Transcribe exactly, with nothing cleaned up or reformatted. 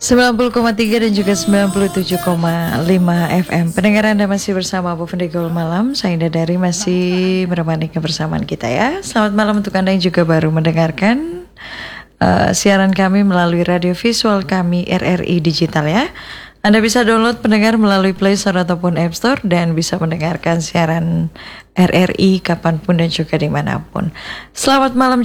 sembilan puluh koma tiga dan juga sembilan puluh tujuh koma lima F M. Pendengar Anda masih bersama Bu Pendegol Malam. Saya Indah Dari masih menemani kebersamaan kita ya. Selamat malam untuk Anda yang juga baru mendengarkan uh, siaran kami melalui radio visual kami R R I Digital ya. Anda bisa download pendengar melalui Play Store ataupun App Store dan bisa mendengarkan siaran R R I kapanpun dan juga dimanapun. Selamat malam